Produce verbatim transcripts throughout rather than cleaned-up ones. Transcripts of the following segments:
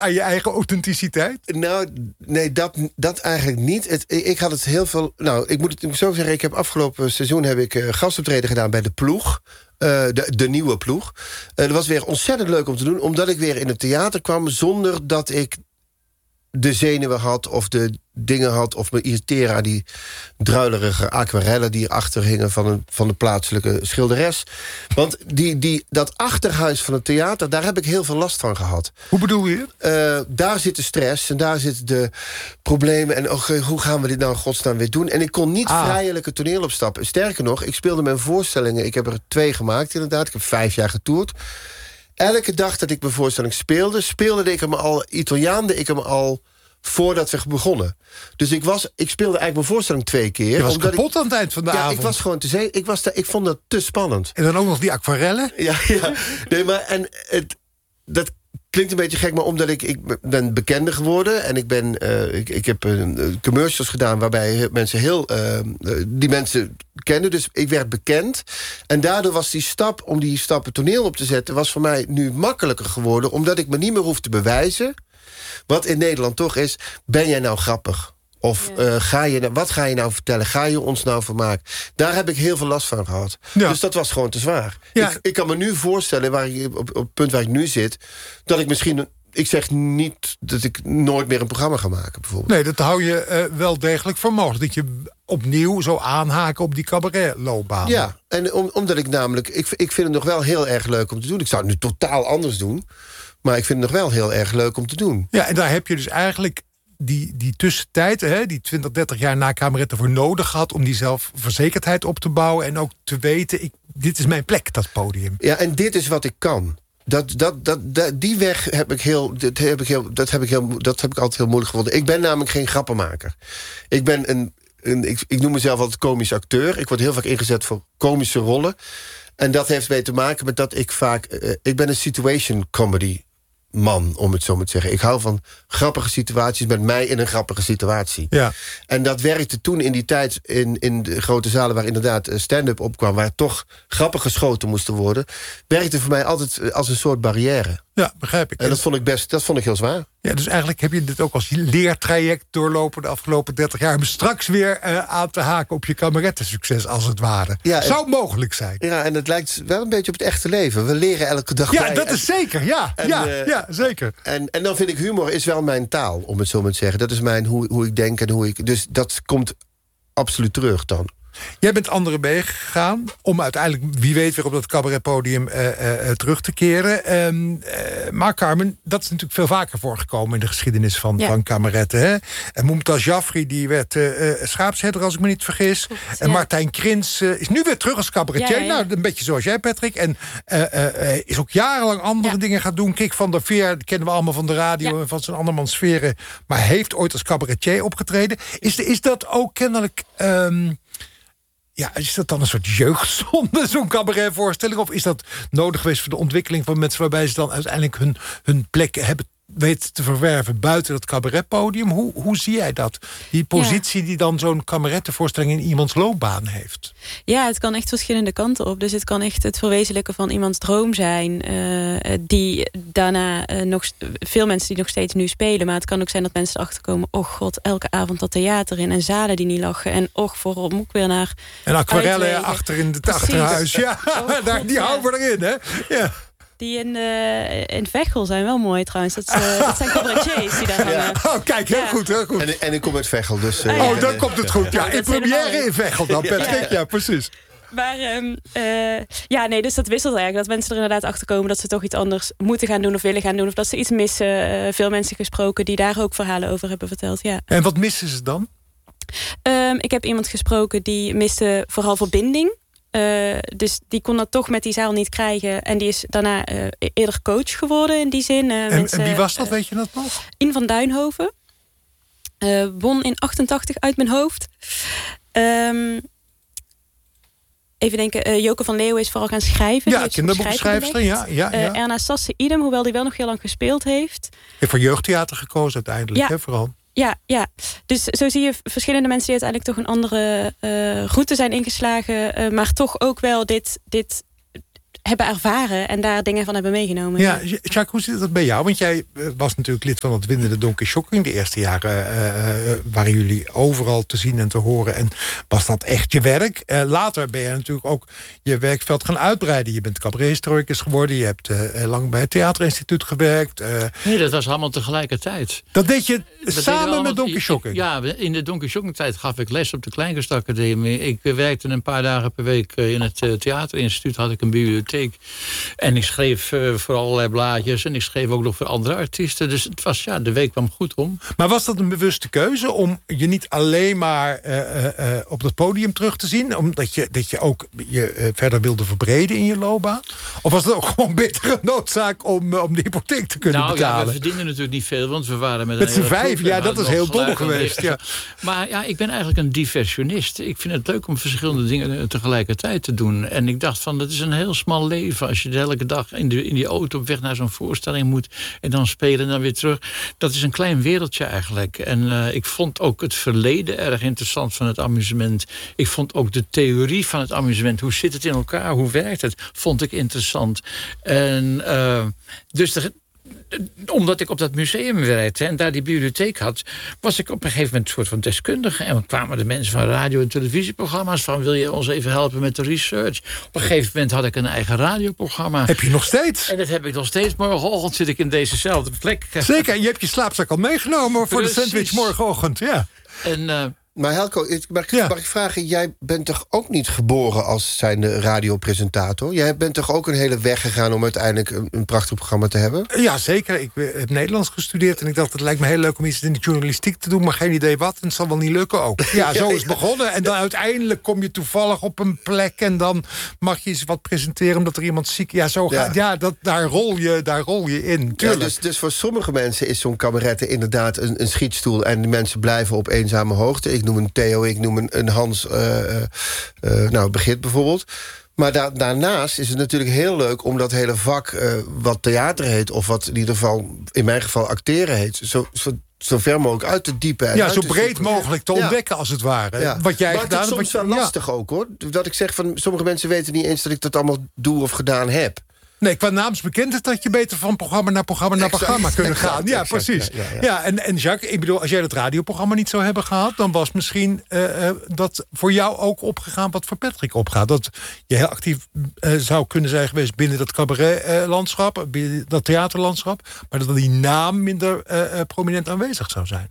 aan je eigen authenticiteit? Nou, nee, dat, dat eigenlijk niet. Het, ik had het heel veel... Nou, ik moet het zo zeggen, ik heb afgelopen seizoen heb ik uh, gastoptreden gedaan bij de ploeg. Uh, de, de nieuwe ploeg. Uh, dat was weer ontzettend leuk om te doen, omdat ik weer in het theater kwam zonder dat ik de zenuwen had of de dingen had of me irriteren aan die druilerige aquarellen die erachter hingen van, een, van de plaatselijke schilderes. Want die, die, dat achterhuis van het theater, daar heb ik heel veel last van gehad. Hoe bedoel je? Uh, daar zit de stress en daar zitten de problemen en oh, hoe gaan we dit nou in godsnaam weer doen? En ik kon niet ah. vrijelijk het toneel opstappen. Sterker nog, ik speelde mijn voorstellingen, ik heb er twee gemaakt inderdaad, ik heb vijf jaar getoerd. Elke dag dat ik mijn voorstelling speelde, speelde ik hem al, Italiaande ik hem al voordat we begonnen. Dus ik, was, ik speelde eigenlijk mijn voorstelling twee keer. Je was omdat kapot ik, aan het eind van de ja, avond. Ik was gewoon te zee. Ik, was te, ik vond dat te spannend. En dan ook nog die aquarellen? Ja, ja. Nee, maar en het, dat klinkt een beetje gek, maar omdat ik, ik ben bekender geworden en ik ben, uh, ik, ik heb uh, commercials gedaan waarbij mensen heel, uh, die mensen kennen, dus ik werd bekend. En daardoor was die stap om die stappen toneel op te zetten, was voor mij nu makkelijker geworden, omdat ik me niet meer hoef te bewijzen. Wat in Nederland toch is, ben jij nou grappig? Of ja. uh, ga je, wat ga je nou vertellen? Ga je ons nou vermaken? Daar heb ik heel veel last van gehad. Ja. Dus dat was gewoon te zwaar. Ja. Ik, ik kan me nu voorstellen, waar ik, op, op het punt waar ik nu zit, dat ik misschien... Ik zeg niet dat ik nooit meer een programma ga maken, bijvoorbeeld. Nee, dat hou je uh, wel degelijk voor mogelijk. Dat je opnieuw zou aanhaken op die cabaretloopbaan. Ja, en om, omdat ik namelijk... Ik, ik vind het nog wel heel erg leuk om te doen. Ik zou het nu totaal anders doen. Maar ik vind het nog wel heel erg leuk om te doen. Ja, en daar heb je dus eigenlijk die, die tussentijd, hè, die twintig, dertig jaar na Kameretten voor nodig gehad om die zelfverzekerdheid op te bouwen en ook te weten, ik, dit is mijn plek, dat podium. Ja, en dit is wat ik kan. Dat, dat, dat, dat, die weg heb ik heel, dat heb ik heel, dat heb ik heel, dat heb ik altijd heel moeilijk gevonden. Ik ben namelijk geen grappenmaker. Ik ben een, een ik, ik noem mezelf altijd komisch acteur. Ik word heel vaak ingezet voor komische rollen. En dat heeft mee te maken met dat ik vaak, uh, ik ben een situation comedy man, om het zo maar te zeggen. Ik hou van grappige situaties met mij in een grappige situatie. Ja. En dat werkte toen in die tijd in, in de grote zalen waar inderdaad stand-up opkwam, waar toch grappen geschoten moesten worden, werkte voor mij altijd als een soort barrière. Ja, begrijp ik. En dat vond ik best, dat vond ik heel zwaar. Ja, dus eigenlijk heb je dit ook als leertraject doorlopen de afgelopen dertig jaar, om straks weer uh, aan te haken op je kamerettensucces, als het ware. Ja, zou en, mogelijk zijn. Ja, en het lijkt wel een beetje op het echte leven. We leren elke dag Ja, bij. dat en, is zeker. Ja, en, ja, uh, ja zeker. En, en dan vind ik humor is wel mijn taal, om het zo maar te zeggen. Dat is mijn, hoe, hoe ik denk en hoe ik... Dus dat komt absoluut terug dan. Jij bent andere wegen gegaan om uiteindelijk, wie weet, weer op dat cabaretpodium uh, uh, terug te keren. Um, uh, maar Carmen, dat is natuurlijk veel vaker voorgekomen in de geschiedenis van, ja. van cabaretten. Hè? En Mumtaz Jafri, die werd uh, uh, schaapsherder, als ik me niet vergis. Goed, en ja. Martijn Krins uh, is nu weer terug als cabaretier. Ja, ja, ja. Nou, een beetje zoals jij, Patrick. En uh, uh, is ook jarenlang andere ja. dingen gaan doen. Kik van der Veer, dat kennen we allemaal van de radio ja. en van zijn andermans sferen. Maar heeft ooit als cabaretier opgetreden. Is, is dat ook kennelijk... Um, Ja, is dat dan een soort jeugdzonde, zo'n cabaretvoorstelling? Of is dat nodig geweest voor de ontwikkeling van mensen, waarbij ze dan uiteindelijk hun, hun plek hebben weten te verwerven buiten het cabaretpodium? Hoe, hoe zie jij dat? Die positie ja. die dan zo'n cabarettenvoorstelling in iemands loopbaan heeft. Ja, het kan echt verschillende kanten op. Dus het kan echt het verwezenlijken van iemands droom zijn. Uh, die daarna uh, nog veel mensen die nog steeds nu spelen. Maar het kan ook zijn dat mensen erachter komen, oh god, elke avond dat theater in en zalen die niet lachen. En och, vooral moet ik weer naar. En aquarellen uitwegen. Achter in het achterhuis. Ja, oh, daar, die ja. houden we erin, hè? Ja. Die in, uh, in Veghel zijn wel mooi trouwens. Dat, uh, dat zijn cabaretiers die daar hangen. Ja. Oh, kijk, heel ja. goed, heel goed. En, en ik kom uit Veghel, dus... Uh, oh, ja. oh, dan komt het goed. Ja, in première in Veghel dan, Patrick. Ja, ja precies. Maar um, uh, ja, nee, dus dat wisselt eigenlijk. Dat mensen er inderdaad achter komen dat ze toch iets anders moeten gaan doen of willen gaan doen. Of dat ze iets missen. Uh, veel mensen gesproken die daar ook verhalen over hebben verteld. Ja. En wat missen ze dan? Um, ik heb iemand gesproken die miste vooral verbinding. Uh, dus die kon dat toch met die zaal niet krijgen. En die is daarna uh, eerder coach geworden in die zin. Uh, en, mensen, en wie was dat, uh, weet je dat nog? In van Duinhoven. Uh, won in achtentachtig uit mijn hoofd. Um, even denken, uh, Joke van Leeuwen is vooral gaan schrijven. Ja, kinderboekschrijfster, ja. ja, ja. Uh, Erna Sasse idem, hoewel die wel nog heel lang gespeeld heeft. Heeft voor jeugdtheater gekozen uiteindelijk, ja. hè, vooral. Ja, ja, dus zo zie je verschillende mensen die uiteindelijk toch een andere uh, route zijn ingeslagen. Uh, maar toch ook wel dit, dit hebben ervaren en daar dingen van hebben meegenomen. Ja, Jacques, hoe zit dat bij jou? Want jij was natuurlijk lid van het winnende Donkey Shocking. De eerste jaren uh, waren jullie overal te zien en te horen. En was dat echt je werk? Uh, later ben je natuurlijk ook je werkveld gaan uitbreiden. Je bent cabarethistoricus geworden. Je hebt uh, lang bij het Theaterinstituut gewerkt. Uh, nee, dat was allemaal tegelijkertijd. Dat deed je dat samen allemaal, met Donkey Shocking? Ja, in de Donkey Shocking tijd gaf ik les op de Kleinkunstacademie. Ik werkte een paar dagen per week in het uh, Theaterinstituut. Had ik een bibliotheek. En ik schreef uh, voor allerlei blaadjes. En ik schreef ook nog voor andere artiesten. Dus het was, ja, de week kwam goed om. Maar was dat een bewuste keuze om je niet alleen maar uh, uh, uh, op het podium terug te zien? Omdat je, dat je ook je uh, verder wilde verbreden in je loopbaan? Of was het ook gewoon betere noodzaak om, uh, om de hypotheek te kunnen nou, betalen? Ja, we verdienden natuurlijk niet veel, want we waren met, met een z'n vijf. Ja, dat is heel dom geweest. Ja. Maar ja, ik ben eigenlijk een diversionist. Ik vind het leuk om verschillende dingen tegelijkertijd te doen. En ik dacht van, dat is een heel smal leven. Als je de elke dag in, de, in die auto op weg naar zo'n voorstelling moet en dan spelen en dan weer terug. Dat is een klein wereldje eigenlijk. En uh, ik vond ook het verleden erg interessant van het amusement. Ik vond ook de theorie van het amusement. Hoe zit het in elkaar? Hoe werkt het? Vond ik interessant. En uh, dus de, omdat ik op dat museum werkte en daar die bibliotheek had, was ik op een gegeven moment een soort van deskundige. En dan kwamen de mensen van radio- en televisieprogramma's van, wil je ons even helpen met de research? Op een gegeven moment had ik een eigen radioprogramma. Heb je nog steeds? En dat heb ik nog steeds. Morgenochtend zit ik in dezezelfde plek. Zeker, en je hebt je slaapzak al meegenomen voor Precies. de sandwich morgenochtend. Ja. En uh, Maar Helco, mag ik, Ja. mag ik vragen, jij bent toch ook niet geboren als zijnde radiopresentator? Jij bent toch ook een hele weg gegaan om uiteindelijk een, een prachtig programma te hebben? Ja, zeker. Ik heb Nederlands gestudeerd en ik dacht, het lijkt me heel leuk om iets in de journalistiek te doen, maar geen idee wat. En het zal wel niet lukken ook. Ja, zo is het begonnen. En dan uiteindelijk kom je toevallig op een plek en dan mag je eens wat presenteren omdat er iemand ziek is. Ja, zo gaat, ja. ja dat, daar, rol je, daar rol je in. Ja, dus, dus voor sommige mensen is zo'n cabaret inderdaad een, een schietstoel en de mensen blijven op eenzame hoogte. Ik noem een Theo, ik noem een, een Hans, uh, uh, nou, Begit bijvoorbeeld. Maar da- daarnaast is het natuurlijk heel leuk om dat hele vak, uh, wat theater heet, of wat in ieder geval, in mijn geval, acteren heet, zo, zo, zo ver mogelijk uit te diepen. En ja, uit zo te breed zoeken. mogelijk te ontdekken, ja. als het ware. Ja. Wat jij maar gedaan het is soms wat je, wel lastig ja. ook, hoor. Dat ik zeg van, sommige mensen weten niet eens dat ik dat allemaal doe of gedaan heb. Nee, qua naamsbekendheid dat je beter van programma naar programma naar exact, programma kunnen exact, gaan. Ja, exact, precies. Ja, ja, ja. ja en, en Jacques, ik bedoel, als jij dat radioprogramma niet zou hebben gehad, dan was misschien uh, uh, dat voor jou ook opgegaan wat voor Patrick opgaat. Dat je heel actief uh, zou kunnen zijn geweest binnen dat cabaretlandschap, uh, binnen dat theaterlandschap, maar dat die naam minder uh, uh, prominent aanwezig zou zijn.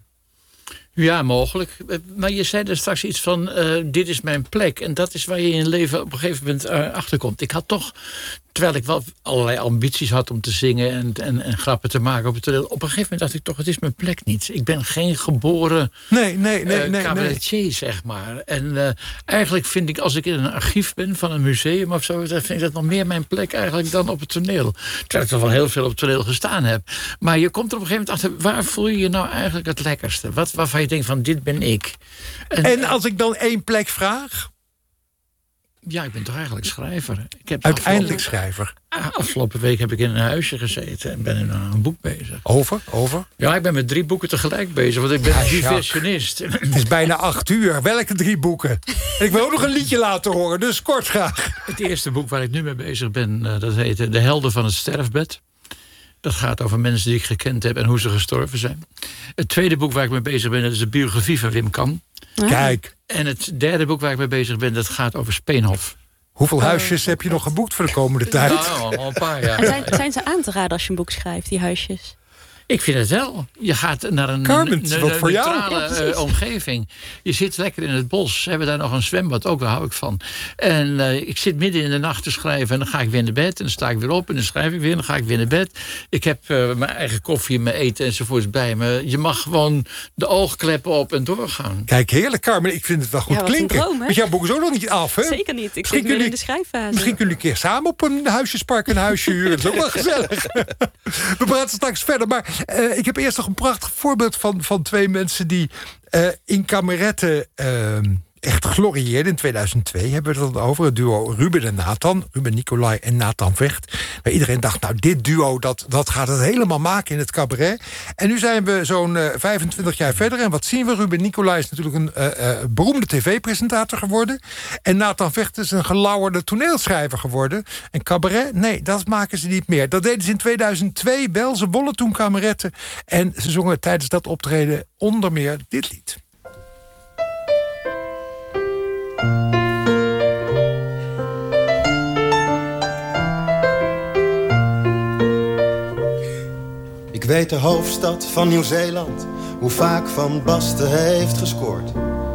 Ja, mogelijk. Maar je zei er straks iets van, uh, dit is mijn plek. En dat is waar je in je leven op een gegeven moment uh, achterkomt. Ik had toch, terwijl ik wel allerlei ambities had om te zingen en, en, en grappen te maken op het toneel, op een gegeven moment dacht ik toch, het is mijn plek niet. Ik ben geen geboren nee, nee, nee, uh, nee, cabaretier, nee. zeg maar. En uh, eigenlijk vind ik, als ik in een archief ben van een museum of zo, dan vind ik dat nog meer mijn plek eigenlijk dan op het toneel. Terwijl ik toch wel heel veel op het toneel gestaan heb. Maar je komt er op een gegeven moment achter, waar voel je je nou eigenlijk het lekkerste? Wat, waarvan je denkt van, dit ben ik. En, en als ik dan één plek vraag? Ja, ik ben toch eigenlijk schrijver. Ik heb Uiteindelijk schrijver. Afgelopen week heb ik in een huisje gezeten en ben in een boek bezig. Over? Over? Ja, ik ben met drie boeken tegelijk bezig, want ik ben ja, diversionist. Het is bijna acht uur. Welke drie boeken? En ik wil ook nog een liedje laten horen, dus kort graag. Het eerste boek waar ik nu mee bezig ben, dat heet De Helden van het Sterfbed. Dat gaat over mensen die ik gekend heb en hoe ze gestorven zijn. Het tweede boek waar ik mee bezig ben, dat is de biografie van Wim Kan. Kijk. En het derde boek waar ik mee bezig ben, dat gaat over Speenhof. Hoeveel huisjes uh, heb je nog geboekt voor de komende tijd? Nou, al een paar jaar. Zijn, zijn ze aan te raden als je een boek schrijft, die huisjes? Ik vind het wel. Je gaat naar een, Carmen, een, een, een neutrale uh, omgeving. Je zit lekker in het bos. Ze hebben daar nog een zwembad, ook daar hou ik van. En uh, ik zit midden in de nacht te schrijven en dan ga ik weer naar bed. En dan sta ik weer op en dan schrijf ik weer en dan ga ik weer naar bed. Ik heb uh, mijn eigen koffie, mijn eten enzovoorts bij me. Je mag gewoon de oogkleppen op en doorgaan. Kijk, heerlijk Carmen. Ik vind het wel goed ja, klinken. Droom, want jouw boek is ook nog niet af, hè? Zeker niet. Ik zit weer in de schrijffase. Misschien kunnen jullie een keer samen op een huisjespark een huisje huren. Dat is ook wel gezellig. We praten straks verder, maar Uh, ik heb eerst nog een prachtig voorbeeld van, van twee mensen die uh, in kameretten uh, echt glorieerde. In tweeduizend twee hebben we het over. Het duo Ruben en Nathan. Ruben Nicolai en Nathan Vecht. Waar iedereen dacht, nou, dit duo, dat, dat gaat het helemaal maken in het cabaret. En nu zijn we zo'n uh, vijfentwintig jaar verder. En wat zien we? Ruben Nicolai is natuurlijk een uh, uh, beroemde tv-presentator geworden. En Nathan Vecht is een gelauwerde toneelschrijver geworden. En cabaret? Nee, dat maken ze niet meer. Dat deden ze in tweeduizend twee wel. Ze wonnen toen kameretten. En ze zongen tijdens dat optreden onder meer dit lied. Ik weet de hoofdstad van Nieuw-Zeeland, hoe vaak Van Basten heeft gescoord.